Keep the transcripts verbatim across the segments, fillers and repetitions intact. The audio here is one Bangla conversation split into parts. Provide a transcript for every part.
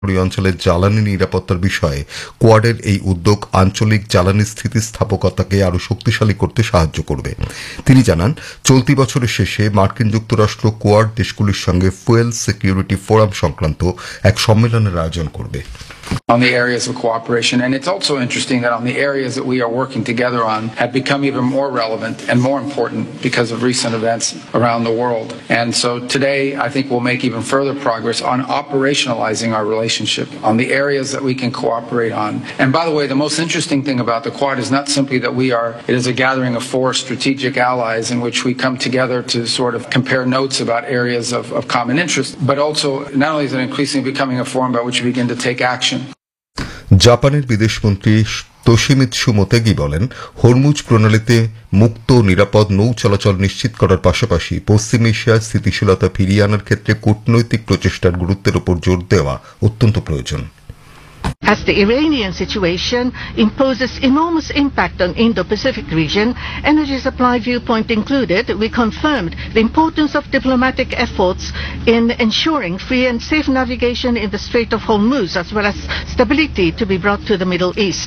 অঞ্চলের জ্বালানি নিরাপত্তার বিষয়ে কোয়াডের এই উদ্যোগ আঞ্চলিক জ্বালানি স্থিতিস্থাপকতাকে আরও শক্তিশালী করতে সাহায্য করবে। তিনি জানান, চলতি বছরের শেষে মার্কিন যুক্তরাষ্ট্র কোয়াড দেশগুলির সঙ্গে ফুয়েল সিকিউরিটি ফোরাম সংক্রান্ত এক সম্মেলনের আয়োজন করবে। On the areas of cooperation, and it's also interesting that on the areas that we are working together on have become even more relevant and more important because of recent events around the world. And so today I think we'll make even further progress on operationalizing our relationship on the areas that we can cooperate on. And by the way, the most interesting thing about the Quad is not simply that we are, it is a gathering of four strategic allies in which we come together to sort of compare notes about areas of, of common interest, but also not only is it increasingly becoming a forum by which we begin to take action. জাপানের বিদেশমন্ত্রী তোশিমিৎসু মোতেগি বলেন, হরমুজ প্রণালীতে মুক্ত নিরাপদ নৌ চলাচল নিশ্চিত করার পাশাপাশি পশ্চিম এশিয়ার স্থিতিশীলতা ফিরিয়ে আনার ক্ষেত্রে কূটনৈতিক প্রচেষ্টার গুরুত্বের উপর জোর দেওয়া অত্যন্ত প্রয়োজন। As the Iranian situation imposes enormous impact on Indo-Pacific region, energy supply viewpoint included, we confirmed the importance of diplomatic efforts in ensuring free and safe navigation in the Strait of Hormuz, as well as stability to be brought to the Middle East.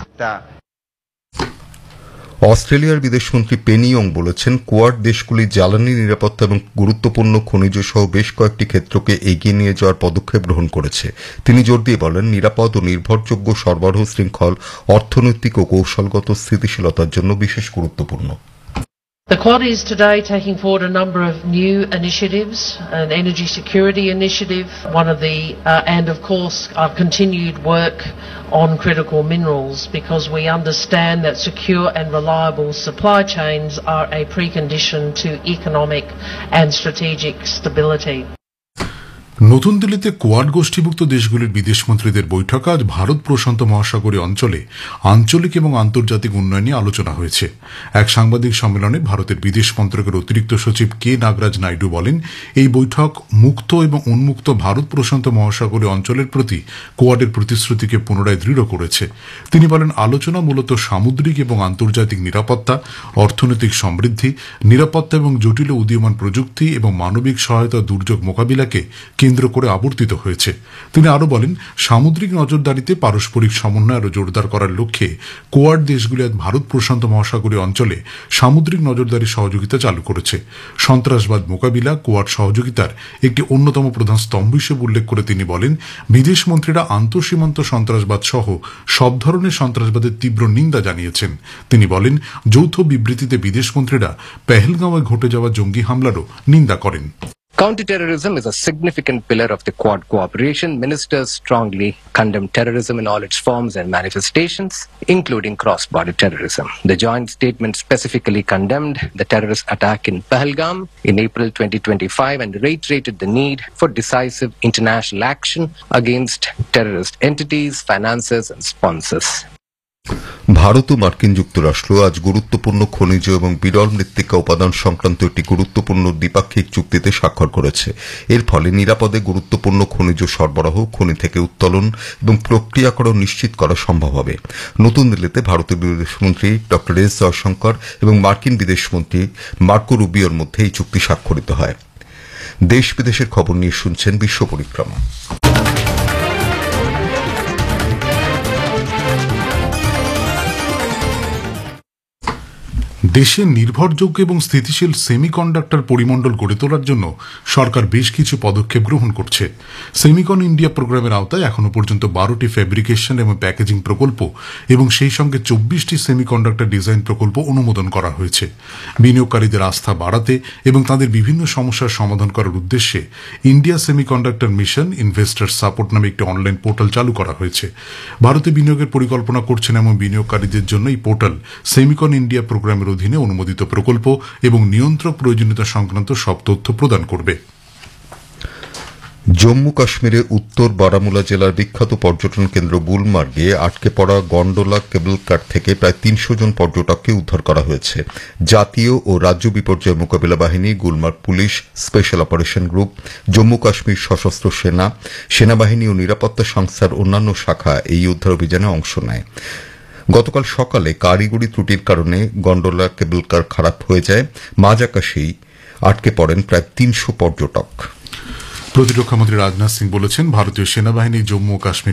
অস্ট্রেলিয়ার বিদেশমন্ত্রী পেনি ইয়ং বলেছেন, কোয়াড দেশগুলি জ্বালানি নিরাপত্তা এবং গুরুত্বপূর্ণ খনিজ সহ বেশ কয়েকটি ক্ষেত্রকে এগিয়ে নিয়ে যাওয়ার পদক্ষেপ গ্রহণ করেছে। তিনি জোর দিয়ে বলেন, নিরাপদ ও নির্ভরযোগ্য সরবরাহ শৃঙ্খল অর্থনৈতিক ও কৌশলগত স্থিতিশীলতার জন্য বিশেষ গুরুত্বপূর্ণ। The Quad is today taking forward a number of new initiatives, an energy security initiative, one of the, uh, and of course our continued work on critical minerals, because we understand that secure and reliable supply chains are a precondition to economic and strategic stability. নতুন দিল্লিতে কোয়াড গোষ্ঠীভুক্ত দেশগুলির বিদেশমন্ত্রীদের বৈঠক আজ ভারত প্রশান্ত মহাসাগরীয় অঞ্চলে আঞ্চলিক এবং আন্তর্জাতিক উন্নয়ন নিয়ে আলোচনা হয়েছে। এক সাংবাদিক সম্মেলনে ভারতের বিদেশ মন্ত্রকের অতিরিক্ত সচিব কে নাগরাজ নাইডু বলেন, এই বৈঠক মুক্ত এবং উন্মুক্ত ভারত প্রশান্ত মহাসাগরীয় অঞ্চলের প্রতি কোয়াডের প্রতিশ্রুতিকে পুনরায় দৃঢ় করেছে। তিনি বলেন, আলোচনা মূলত সামুদ্রিক এবং আন্তর্জাতিক নিরাপত্তা, অর্থনৈতিক সমৃদ্ধি, নিরাপত্তা এবং জটিল উদীয়মান প্রযুক্তি এবং মানবিক সহায়তা দুর্যোগ মোকাবিলাকে কেন্দ্র করে আবর্তিত হয়েছে। তিনি আরও বলেন, সামুদ্রিক নজরদারিতে পারস্পরিক সমন্বয় আরও জোরদার করার লক্ষ্যে কোয়াড দেশগুলি আজ ভারত প্রশান্ত মহাসাগরীয় অঞ্চলে সামুদ্রিক নজরদারি সহযোগিতা চালু করেছে। সন্ত্রাসবাদ মোকাবিলা কোয়াড সহযোগিতার একটি অন্যতম প্রধান স্তম্ভ হিসেবে উল্লেখ করে তিনি বলেন, বিদেশমন্ত্রীরা আন্তঃসীমান্ত সন্ত্রাসবাদ সহ সব ধরনের সন্ত্রাসবাদের তীব্র নিন্দা জানিয়েছেন। তিনি বলেন, যৌথ বিবৃতিতে বিদেশমন্ত্রীরা পেহেলগাঁওয়ে ঘটে যাওয়া জঙ্গি হামলারও নিন্দা করেন। Counterterrorism is a significant pillar of the Quad cooperation. Ministers strongly condemn terrorism in all its forms and manifestations, including cross-border terrorism. The joint statement specifically condemned the terrorist attack in Pahalgam in April twenty twenty-five and reiterated the need for decisive international action against terrorist entities, financiers and sponsors. Bharat ও মার্কিন যুক্তরাষ্ট্র আজ গুরুত্বপূর্ণ খনিজ এবং বিরল মৃত্তিকা উপাদান সংক্রান্ত একটি গুরুত্বপূর্ণ দ্বিপাক্ষিক চুক্তিতে স্বাক্ষর করেছে। এর ফলে নিরাপদে গুরুত্বপূর্ণ খনিজ সরবরাহ, খনি থেকে উত্তোলন এবং প্রক্রিয়াকরণ নিশ্চিত করা সম্ভব হবে। নতুন দিল্লিতে ভারতের বিদেশমন্ত্রী ড এস জয়শঙ্কর এবং মার্কিন বিদেশমন্ত্রী মার্কো রুবিওর মধ্যে এই চুক্তি স্বাক্ষরিত হয়। দেশ বিদেশের খবর নিয়ে শুনছেন বিশ্ব পরিক্রমা। দেশে নির্ভরযোগ্য এবং স্থিতিশীল সেমিকন্ডাক্টর পরিমণ্ডল গড়ে তোলার জন্য সরকার বেশ কিছু পদক্ষেপ গ্রহণ করছে। সেমিকন ইন্ডিয়া প্রোগ্রামের আওতায় এখনো পর্যন্ত বারোটি ফ্যাব্রিকেশন এবং প্যাকেজিং প্রকল্প এবং সেই সঙ্গে চব্বিশটি সেমিকন্ডাক্টর ডিজাইন প্রকল্প অনুমোদন করা হয়েছে। বিনিয়োগকারীদের আস্থা বাড়াতে এবং তাদের বিভিন্ন সমস্যার সমাধান করার উদ্দেশ্যে India semiconductor mission investor support নামে একটি অনলাইন পোর্টাল চালু করা হয়েছে। ভারতে বিনিয়োগের পরিকল্পনা করছেন এমন বিনিয়োগকারীদের জন্য এই পোর্টাল সেমিকন ইন্ডিয়া প্রোগ্রামের অধীনে অনুমোদিত প্রকল্প এবং নিয়ন্ত্রক প্রয়োজনীয়তা সংক্রান্ত সব তথ্য প্রদান করবে। জম্মু কাশ্মীরে উত্তর বারামুলা জেলার বিখ্যাত পর্যটন কেন্দ্র গুলমার্গে আটকে পড়া গন্ডোলা কেবল কার থেকে প্রায় তিনশো জন পর্যটককে উদ্ধার করা হয়েছে। জাতীয় ও রাজ্য বিপর্যয় মোকাবিলা বাহিনী, Gulmarg police, special operation group, Jammu Kashmir সশস্ত্র সেনা, সেনাবাহিনী ও নিরাপত্তা সংস্থার অন্যান্য শাখা এই উদ্ধার অভিযানে অংশ নেয়। গতকাল সকালে কারিগরি ত্রুটির কারণে গন্ডোলা কেবল কার খারাপ হয়ে যায়। মাঝ আকাশেই আটকে পড়েন প্রায় তিনশো পর্যটক। প্রতিরক্ষামন্ত্রী রাজনাথ সিং বলেছেন ভারতীয় সেনাবাহিনী জম্মু ও কাশ্মীর